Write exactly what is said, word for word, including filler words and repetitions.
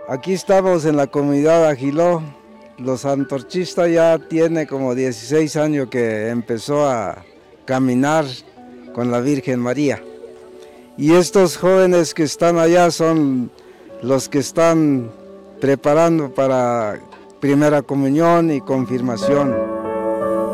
Aquí estamos en la comunidad Agiló. Los antorchistas ya tiene como dieciséis años que empezó a caminar con la Virgen María. Y estos jóvenes que están allá son los que están preparando para primera comunión y confirmación.